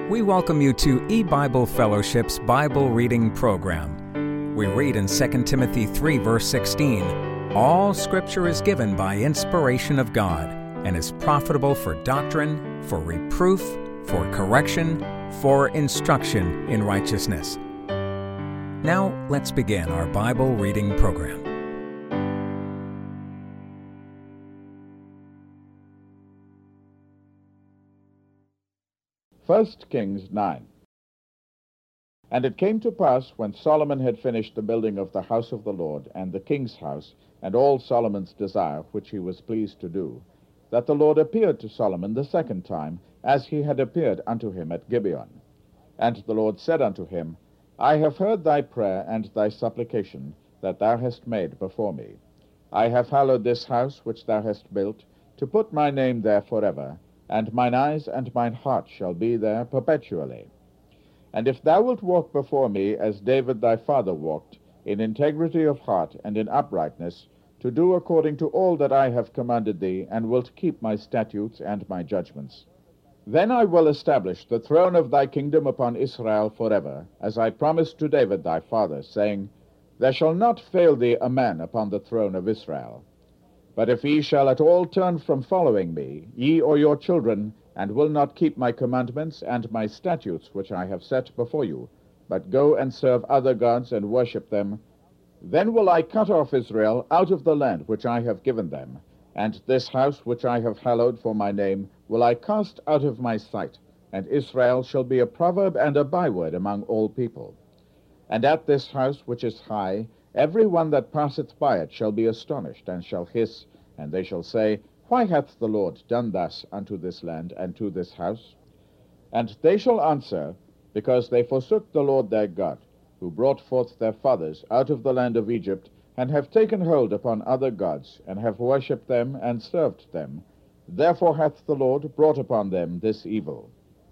We welcome you to E-Bible Fellowship's Bible Reading Program. We read in 2 Timothy 3, verse 16, "All Scripture is given by inspiration of God, and is profitable for doctrine, for reproof, for correction, for instruction in righteousness." Now, let's begin our Bible reading program. First Kings 9. And it came to pass, when Solomon had finished the building of the house of the Lord, and the king's house, and all Solomon's desire, which he was pleased to do, that the Lord appeared to Solomon the second time, as he had appeared unto him at Gibeon. And the Lord said unto him, I have heard thy prayer and thy supplication, that thou hast made before me. I have hallowed this house which thou hast built, to put my name there forever, and mine eyes and mine heart shall be there perpetually. And if thou wilt walk before me as David thy father walked, in integrity of heart and in uprightness, to do according to all that I have commanded thee, and wilt keep my statutes and my judgments, then I will establish the throne of thy kingdom upon Israel forever, as I promised to David thy father, saying, There shall not fail thee a man upon the throne of Israel. But if ye shall at all turn from following me, ye or your children, and will not keep my commandments and my statutes which I have set before you, but go and serve other gods and worship them, then will I cut off Israel out of the land which I have given them, and this house which I have hallowed for my name will I cast out of my sight, and Israel shall be a proverb and a byword among all people. And at this house which is high, every one that passeth by it shall be astonished, and shall hiss, and they shall say, Why hath the Lord done thus unto this land and to this house? And they shall answer, Because they forsook the Lord their God, who brought forth their fathers out of the land of Egypt, and have taken hold upon other gods, and have worshipped them and served them. Therefore hath the Lord brought upon them this evil.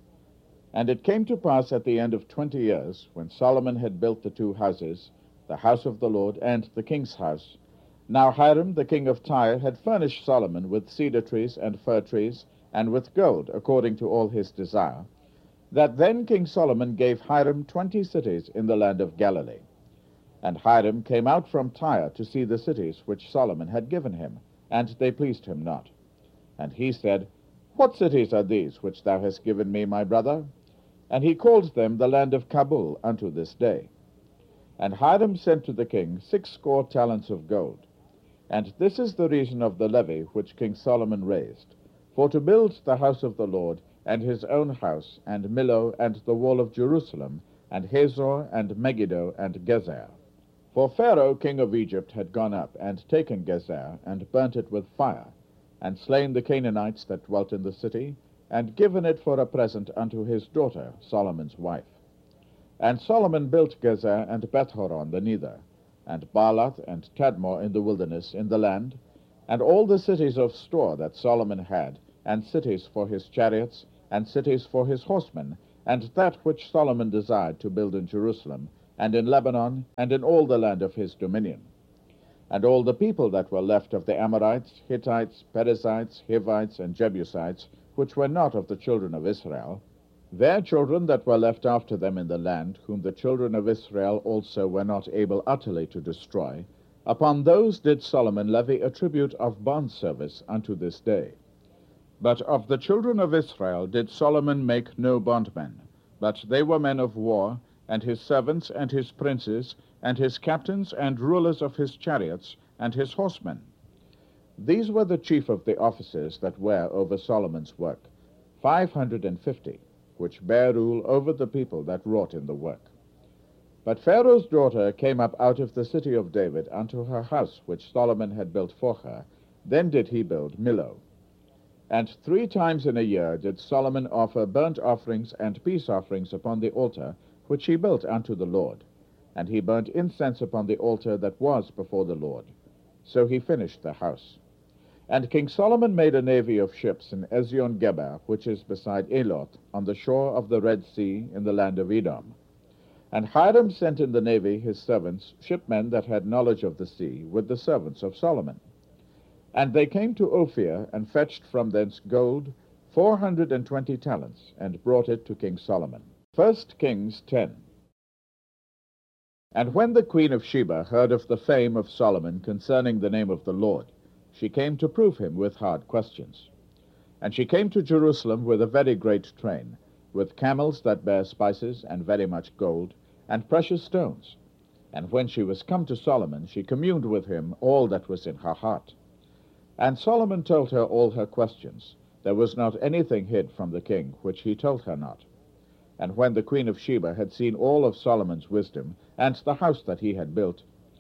And it came to pass at the end of 20 years, when Solomon had built the two houses, the house of the Lord and the king's house. Now Hiram the king of Tyre had furnished Solomon with cedar trees and fir trees, and with gold, according to all his desire, that then King Solomon gave Hiram 20 cities in the land of Galilee. And Hiram came out from Tyre to see the cities which Solomon had given him, and they pleased him not. And he said, What cities are these which thou hast given me, my brother? And he called them the land of Kabul unto this day. And Hiram sent to the king 60 talents of gold. And this is the reason of the levy which King Solomon raised, for to build the house of the Lord, and his own house, and Millo, and the wall of Jerusalem, and Hazor, and Megiddo, and Gezer. For Pharaoh king of Egypt had gone up, and taken Gezer, and burnt it with fire, and slain the Canaanites that dwelt in the city, and given it for a present unto his daughter, Solomon's wife. And Solomon built Gezer and Bethhoron the nether, and Baalath and Tadmor in the wilderness in the land, and all the cities of store that Solomon had, and cities for his chariots, and cities for his horsemen, and that which Solomon desired to build in Jerusalem, and in Lebanon, and in all the land of his dominion. And all the people that were left of the Amorites, Hittites, Perizzites, Hivites, and Jebusites, which were not of the children of Israel, their children that were left after them in the land, whom the children of Israel also were not able utterly to destroy, upon those did Solomon levy a tribute of bondservice unto this day. But of the children of Israel did Solomon make no bondmen, but they were men of war, and his servants and his princes, and his captains and rulers of his chariots, and his horsemen. These were the chief of the officers that were over Solomon's work, 550, which bare rule over the people that wrought in the work. But Pharaoh's daughter came up out of the city of David unto her house which Solomon had built for her. Then did he build Millo. And 3 times in a year did Solomon offer burnt offerings and peace offerings upon the altar which he built unto the Lord. And he burnt incense upon the altar that was before the Lord. So he finished the house. And King Solomon made a navy of ships in Ezion-Geber, which is beside Eloth, on the shore of the Red Sea, in the land of Edom. And Hiram sent in the navy his servants, shipmen that had knowledge of the sea, with the servants of Solomon. And they came to Ophir, and fetched from thence gold, 420 talents, and brought it to King Solomon. 1 Kings 10. And when the queen of Sheba heard of the fame of Solomon concerning the name of the Lord, she came to prove him with hard questions. And she came to Jerusalem with a very great train, with camels that bear spices, and very much gold, and precious stones. And when she was come to Solomon, she communed with him all that was in her heart. And Solomon told her all her questions. There was not anything hid from the king, which he told her not. And when the queen of Sheba had seen all of Solomon's wisdom, and the house that he had built,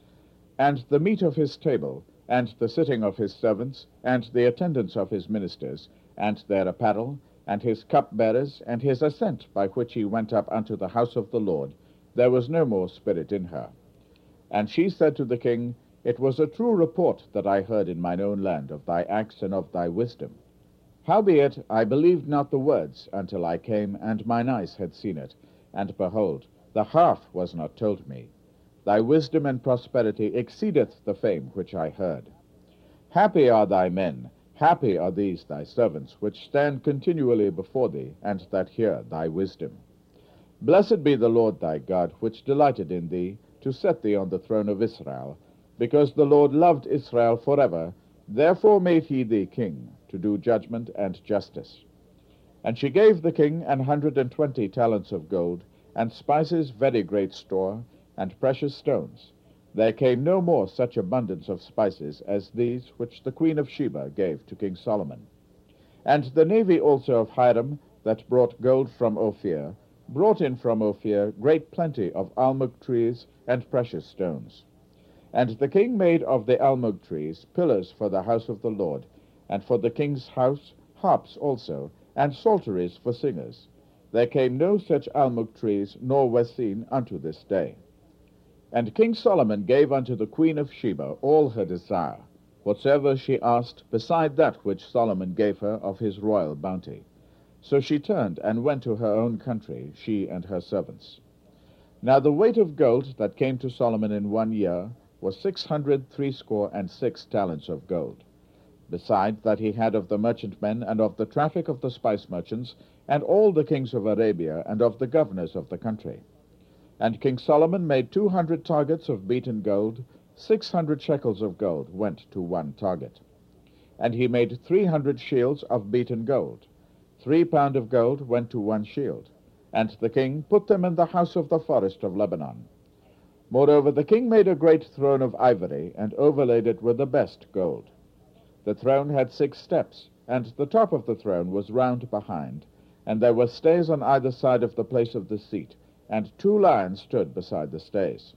and the meat of his table, and the sitting of his servants, and the attendance of his ministers, and their apparel, and his cupbearers, and his ascent by which he went up unto the house of the Lord, there was no more spirit in her. And she said to the king, It was a true report that I heard in mine own land of thy acts and of thy wisdom. Howbeit I believed not the words until I came, and mine eyes had seen it. And behold, the half was not told me. Thy wisdom and prosperity exceedeth the fame which I heard. Happy are thy men, happy are these thy servants, which stand continually before thee, and that hear thy wisdom. Blessed be the Lord thy God, which delighted in thee, to set thee on the throne of Israel, because the Lord loved Israel forever, therefore made he thee king, to do judgment and justice. And she gave the king 120 talents of gold, and spices very great store, and precious stones. There came no more such abundance of spices as these which the queen of Sheba gave to King Solomon. And the navy also of Hiram, that brought gold from Ophir, brought in from Ophir great plenty of almug trees and precious stones. And the king made of the almug trees pillars for the house of the Lord, and for the king's house harps also, and psalteries for singers. There came no such almug trees, nor were seen unto this day. And King Solomon gave unto the queen of Sheba all her desire, whatsoever she asked, beside that which Solomon gave her of his royal bounty. So she turned and went to her own country, she and her servants. Now the weight of gold that came to Solomon in 1 year was 666 talents of gold, beside that he had of the merchantmen, and of the traffic of the spice merchants, and all the kings of Arabia, and of the governors of the country. And King Solomon made 200 targets of beaten gold, 600 shekels of gold went to one target. And he made 300 shields of beaten gold. 3 pound of gold went to one shield. And the king put them in the house of the forest of Lebanon. Moreover, the king made a great throne of ivory, and overlaid it with the best gold. The throne had 6 steps, and the top of the throne was round behind, and there were stays on either side of the place of the seat, and 2 lions stood beside the stays.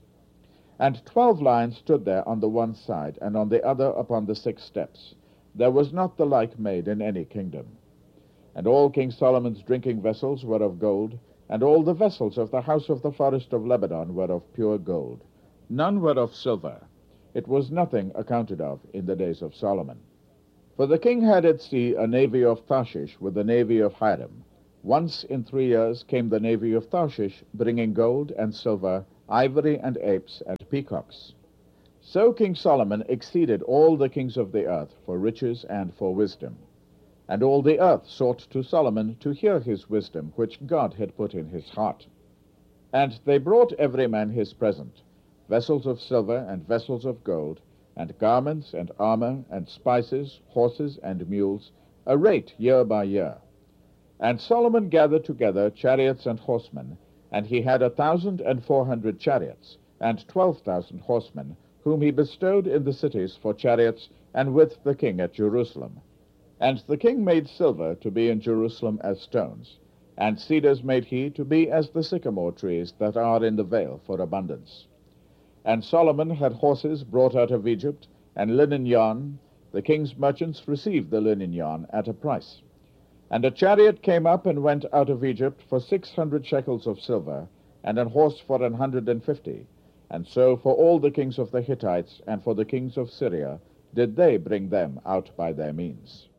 And 12 lions stood there on the one side, and on the other upon the 6 steps. There was not the like made in any kingdom. And all King Solomon's drinking vessels were of gold, and all the vessels of the house of the forest of Lebanon were of pure gold. None were of silver. It was nothing accounted of in the days of Solomon. For the king had at sea a navy of Tarshish with the navy of Hiram. Once in 3 years came the navy of Tarshish, bringing gold and silver, ivory and apes and peacocks. So King Solomon exceeded all the kings of the earth for riches and for wisdom. And all the earth sought to Solomon to hear his wisdom, which God had put in his heart. And they brought every man his present, vessels of silver and vessels of gold, and garments and armor and spices, horses and mules, a rate year by year. And Solomon gathered together chariots and horsemen, and he had 1,400 chariots, and 12,000 horsemen, whom he bestowed in the cities for chariots, and with the king at Jerusalem. And the king made silver to be in Jerusalem as stones, and cedars made he to be as the sycamore trees that are in the vale for abundance. And Solomon had horses brought out of Egypt, and linen yarn. The king's merchants received the linen yarn at a price. And a chariot came up and went out of Egypt for 600 shekels of silver, and an horse for 150. And so for all the kings of the Hittites, and for the kings of Syria, did they bring them out by their means.